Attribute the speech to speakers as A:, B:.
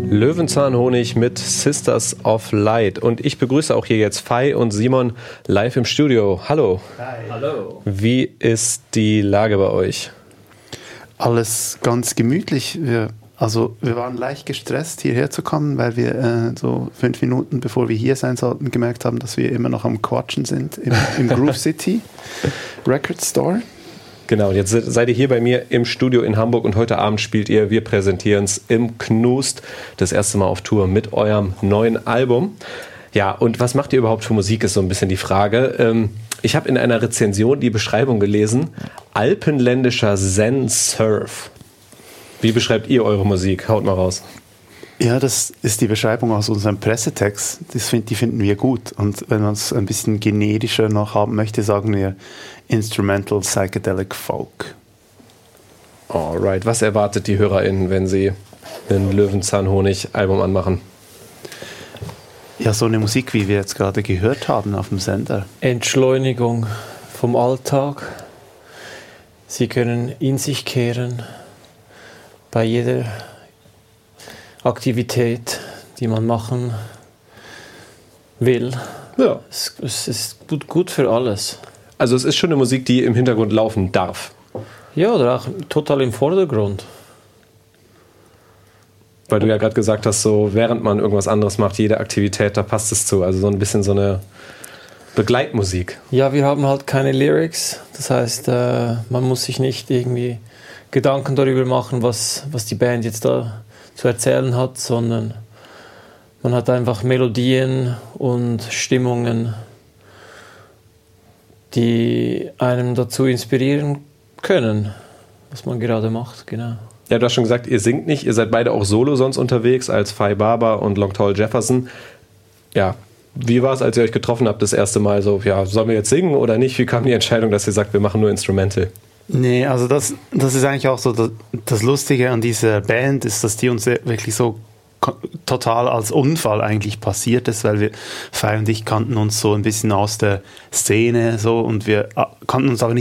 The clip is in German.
A: Löwenzahnhonig mit Sisters of Light. Und ich begrüße auch hier jetzt Fei und Simon live im Studio. Hallo.
B: Hi. Hallo.
A: Wie ist die Lage bei euch?
B: Alles ganz gemütlich. Wir waren leicht gestresst, hierher zu kommen, weil wir so 5 Minuten, bevor wir hier sein sollten, gemerkt haben, dass wir immer noch am Quatschen sind im Groove City Record Store.
A: Genau, jetzt seid ihr hier bei mir im Studio in Hamburg und heute Abend spielt ihr, wir präsentieren es im Knust, das erste Mal auf Tour mit eurem neuen Album. Ja, und was macht ihr überhaupt für Musik, ist so ein bisschen die Frage. Ich habe in einer Rezension die Beschreibung gelesen, alpenländischer Zen-Surf. Wie beschreibt ihr eure Musik? Haut mal raus.
B: Ja, das ist die Beschreibung aus unserem Pressetext. Die finden wir gut. Und wenn man es ein bisschen generischer noch haben möchte, sagen wir Instrumental Psychedelic Folk.
A: Alright, was erwartet die HörerInnen, wenn sie ein Löwenzahnhonig-Album anmachen?
B: Ja, so eine Musik, wie wir jetzt gerade gehört haben auf dem Sender.
C: Entschleunigung vom Alltag. Sie können in sich kehren bei jeder Aktivität, die man machen will.
A: Ja.
C: Es ist gut für alles.
A: Also es ist schon eine Musik, die im Hintergrund laufen darf.
C: Ja, oder auch total im Vordergrund.
A: Weil du ja gerade gesagt hast, so während man irgendwas anderes macht, jede Aktivität, da passt es zu. Also so ein bisschen so eine Begleitmusik.
C: Ja, wir haben halt keine Lyrics. Das heißt, man muss sich nicht irgendwie Gedanken darüber machen, was die Band jetzt da zu erzählen hat, sondern man hat einfach Melodien und Stimmungen, die einem dazu inspirieren können, was man gerade macht, genau.
A: Ja, du hast schon gesagt, ihr singt nicht, ihr seid beide auch solo sonst unterwegs, als Fei Barber und Long Tall Jefferson. Ja, wie war es, als ihr euch getroffen habt das erste Mal? So, ja, sollen wir jetzt singen oder nicht? Wie kam die Entscheidung, dass ihr sagt, wir machen nur Instrumental?
B: Nee, also das ist eigentlich auch so das Lustige an dieser Band, ist, dass die uns wirklich so total als Unfall eigentlich passiert ist, weil Fei und ich kannten uns so ein bisschen aus der Szene so und wir kannten uns aber nicht